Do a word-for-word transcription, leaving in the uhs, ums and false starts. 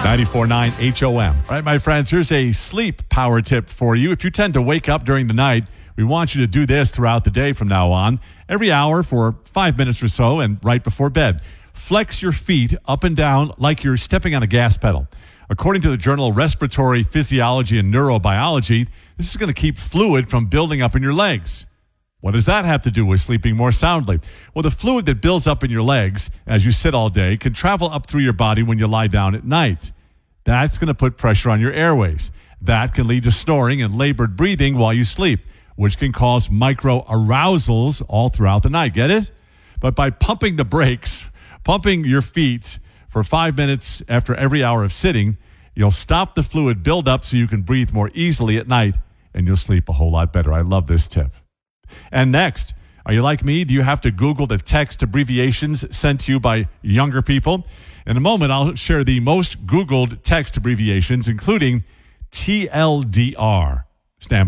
ninety-four point nine H O M. All right, my friends, here's a sleep power tip for you. If you tend to wake up during the night, we want you to do this throughout the day from now on, every hour for five minutes or so and right before bed. Flex your feet up and down like you're stepping on a gas pedal. According to the journal Respiratory Physiology and Neurobiology, this is going to keep fluid from building up in your legs. What does that have to do with sleeping more soundly? Well, the fluid that builds up in your legs as you sit all day can travel up through your body when you lie down at night. That's going to put pressure on your airways. That can lead to snoring and labored breathing while you sleep, which can cause micro-arousals all throughout the night. Get it? But by pumping the brakes, pumping your feet for five minutes after every hour of sitting, you'll stop the fluid buildup so you can breathe more easily at night, and you'll sleep a whole lot better. I love this tip. And next, are you like me? Do you have to Google the text abbreviations sent to you by younger people? In a moment, I'll share the most Googled text abbreviations, including T L D R. Stand by.